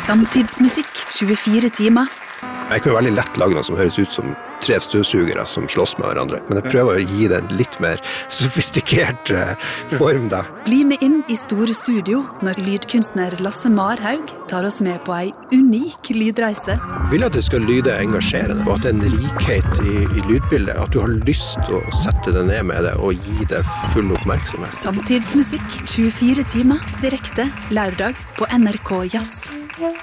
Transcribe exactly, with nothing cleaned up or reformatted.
Samtidsmusikk tjuefire timer. Jeg kan jo veldig lett lage noe som høres ut som tre støvsugere som slåss med hverandre, men jeg prøver å gi det en litt mer sofistikert form da. Bli med inn i store studio når lydkunstner Lasse Marhaug tar oss med på ei unik lydreise. Jeg vil at det skal lyde engasjerende, og at det er en rikhet i, i lydbildet, at du har lyst til å sette det ned med det og gi det full oppmerksomhet. Samtidsmusikk tjuefire timer, direkte lørdag på N R K Jazz.